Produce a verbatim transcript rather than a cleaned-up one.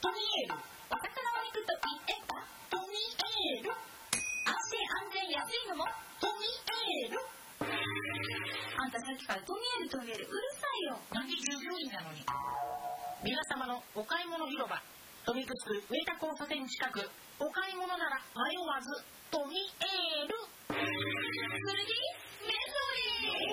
トミエール。お魚お肉と言ってたトミエール。安心安全安いのもトミエール。あんたさっきからトミエールトミエールうるさいよ。なんで従業員なのに。皆様のお買い物広場、豊見城上田交差点近く、お買い物なら迷わずトミエール。それでメソリー